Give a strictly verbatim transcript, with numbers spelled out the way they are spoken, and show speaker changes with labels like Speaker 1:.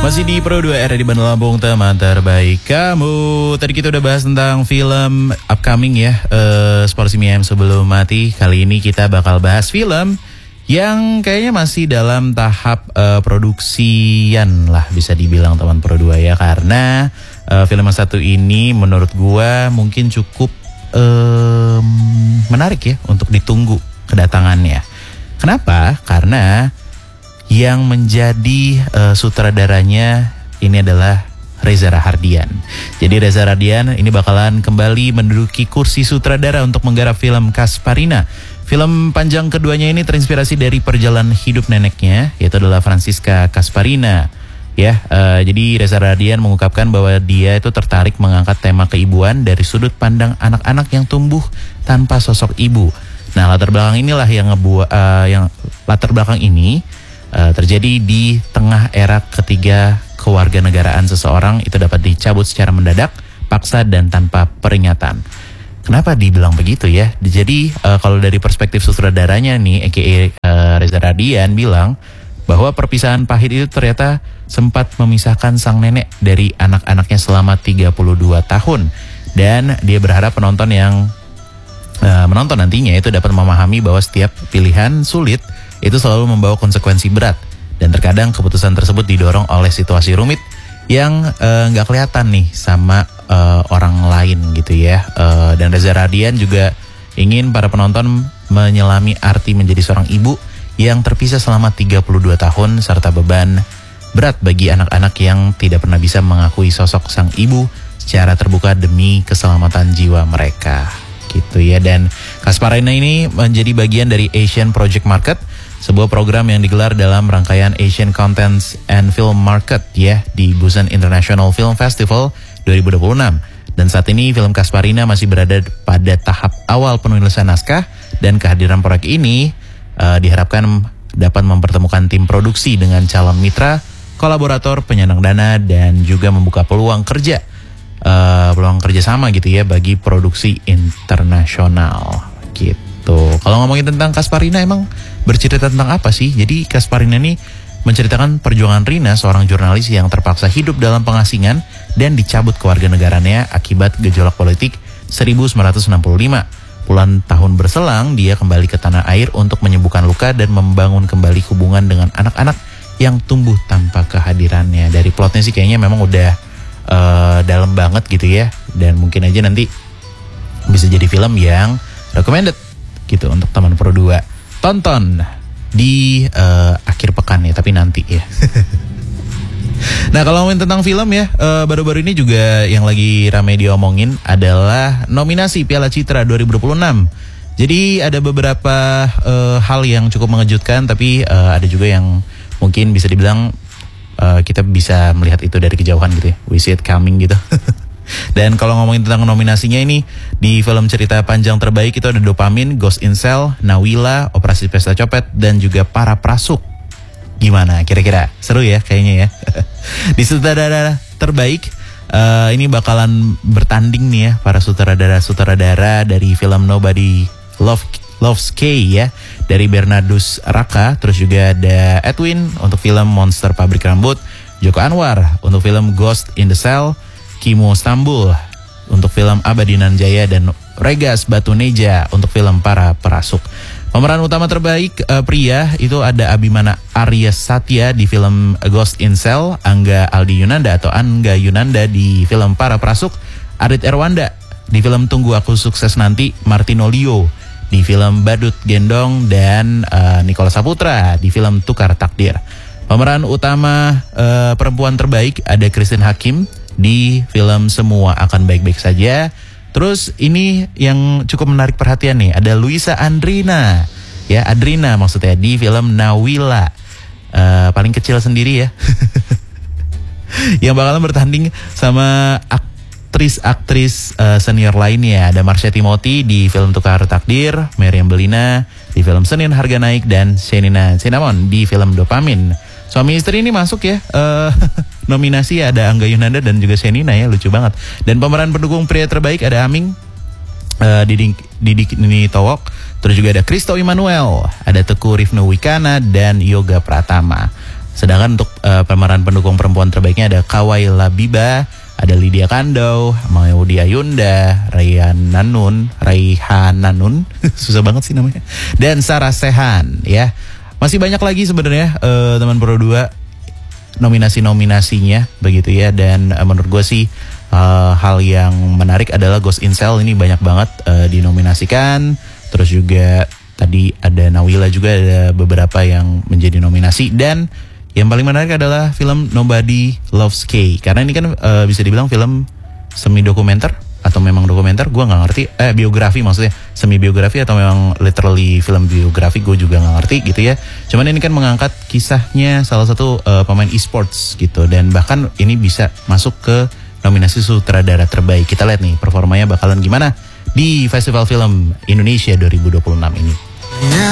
Speaker 1: Masih di Pro dua R di Bandung Lampung, teman terbaik kamu. Tadi kita udah bahas tentang film upcoming ya, uh, Seporsi Mie Ayam Sebelum Mati. Kali ini kita bakal bahas film yang kayaknya masih dalam tahap uh, produksian lah, bisa dibilang teman Pro dua ya. Karena uh, film yang satu ini menurut gua mungkin cukup um, menarik ya untuk ditunggu kedatangannya. Kenapa? Karena yang menjadi uh, sutradaranya ini adalah Reza Rahardian. Jadi Reza Rahardian ini bakalan kembali menduduki kursi sutradara untuk menggarap film Kasparina. Film panjang keduanya ini terinspirasi dari perjalanan hidup neneknya, yaitu adalah Francisca Kasparina. Ya, uh, jadi Reza Rahardian mengungkapkan bahwa dia itu tertarik mengangkat tema keibuan dari sudut pandang anak-anak yang tumbuh tanpa sosok ibu. Nah, latar belakang inilah yang ngebuat uh, yang latar belakang ini Uh, terjadi di tengah era ketiga kewarganegaraan seseorang itu dapat dicabut secara mendadak, paksa dan tanpa peringatan. Kenapa dibilang begitu ya? Jadi uh, kalau dari perspektif sutradaranya nih, aka uh, Reza Rahardian bilang bahwa perpisahan pahit itu ternyata sempat memisahkan sang nenek dari anak-anaknya selama tiga puluh dua tahun. Dan dia berharap penonton yang uh, menonton nantinya itu dapat memahami bahwa setiap pilihan sulit itu selalu membawa konsekuensi berat, dan terkadang keputusan tersebut didorong oleh situasi rumit yang nggak uh, kelihatan nih sama uh, orang lain gitu ya. Uh, dan Reza Rahardian juga ingin para penonton menyelami arti menjadi seorang ibu yang terpisah selama tiga puluh dua tahun serta beban berat bagi anak-anak yang tidak pernah bisa mengakui sosok sang ibu secara terbuka demi keselamatan jiwa mereka gitu ya. Dan Kasparina ini menjadi bagian dari Asian Project Market, sebuah program yang digelar dalam rangkaian Asian Contents and Film Market ya di Busan International Film Festival dua ribu dua puluh enam. Dan saat ini film Kasparina masih berada pada tahap awal penulisan naskah, dan kehadiran proyek ini uh, diharapkan dapat mempertemukan tim produksi dengan calon mitra, kolaborator, penyandang dana, dan juga membuka peluang kerja uh, peluang kerjasama gitu ya bagi produksi internasional gitu. Tuh, kalau ngomongin tentang Kasparina emang bercerita tentang apa sih? Jadi Kasparina ini menceritakan perjuangan Rina, seorang jurnalis yang terpaksa hidup dalam pengasingan dan dicabut kewarganegaraannya akibat gejolak politik seribu sembilan ratus enam puluh lima. Puluhan tahun berselang, dia kembali ke tanah air untuk menyembuhkan luka dan membangun kembali hubungan dengan anak-anak yang tumbuh tanpa kehadirannya. Dari plotnya sih kayaknya memang udah uh, dalam banget gitu ya. Dan mungkin aja nanti bisa jadi film yang recommended gitu untuk teman Pro dua. Tonton di uh, akhir pekan ya, tapi nanti ya. Nah, kalau ngomongin tentang film ya, uh, baru-baru ini juga yang lagi ramai diomongin adalah nominasi Piala Citra dua ribu dua puluh enam. Jadi ada beberapa uh, hal yang cukup mengejutkan, tapi uh, ada juga yang mungkin bisa dibilang uh, kita bisa melihat itu dari kejauhan gitu ya. We see it coming gitu. Dan kalau ngomongin tentang nominasinya ini, di film cerita panjang terbaik itu ada Dopamin, Ghost in Shell, Nawila, Operasi Pesta Copet, dan juga Para Prasuk. Gimana kira-kira? Seru ya kayaknya ya. Di sutradara terbaik, uh, ini bakalan bertanding nih ya para sutradara-sutradara dari film Nobody Love, Loves Kay ya, dari Bernardus Raka. Terus juga ada Edwin untuk film Monster Pabrik Rambut, Joko Anwar untuk film Ghost in the Shell, Kimo Stambul untuk film Abadi Nanjaya, dan Regas Batuneja untuk film Para Perasuk. Pemeran utama terbaik uh, pria itu ada Abimana Arya Satya di film Ghost in Shell, Angga Aldi Yunanda atau Angga Yunanda di film Para Perasuk, Arit Erwanda di film Tunggu Aku Sukses Nanti, Martino Leo di film Badut Gendong, dan uh, Nicola Saputra di film Tukar Takdir. Pemeran utama uh, perempuan terbaik ada Christine Hakim di film Semua Akan Baik-Baik Saja. Terus ini yang cukup menarik perhatian nih, ada Luisa Andrina, ya Adrina maksudnya, di film Nawila, uh, paling kecil sendiri ya, yang bakalan bertanding sama aktris-aktris uh, senior lainnya. Ada Marsha Timothy di film Tukar Takdir, Meriam Belina di film Senin Harga Naik, dan Shenina Cinnamon di film Dopamin. Suami istri ini masuk ya, uh, nominasi ada Angga Yunanda dan juga Shenina ya, lucu banget. Dan pemeran pendukung pria terbaik ada Aming, uh, Didi, Didi Nini Towok, terus juga ada Kristo Immanuel, ada Teguh Rifnu Wikana, dan Yoga Pratama. Sedangkan untuk uh, pemeran pendukung perempuan terbaiknya ada Kawai Labiba, ada Lydia Kandou, Maudy Ayunda, Raihanun, Raihanun, susah banget sih namanya, dan Sarah Sechan ya. Masih banyak lagi sebenarnya uh, teman Pro dua nominasi-nominasinya begitu ya. Dan uh, menurut gue sih uh, hal yang menarik adalah Ghost in Shell ini banyak banget uh, dinominasikan. Terus juga tadi ada Nawila juga, ada beberapa yang menjadi nominasi. Dan yang paling menarik adalah film Nobody Loves Kay, karena ini kan uh, bisa dibilang film semi dokumenter atau memang dokumenter, gue nggak ngerti. Eh biografi maksudnya, semi biografi atau memang literally film biografi, gue juga nggak ngerti gitu ya. Cuman ini kan mengangkat kisahnya salah satu uh, pemain e-sports gitu, dan bahkan ini bisa masuk ke nominasi sutradara terbaik. Kita lihat nih performanya bakalan gimana di Festival Film Indonesia dua ribu dua puluh enam ini.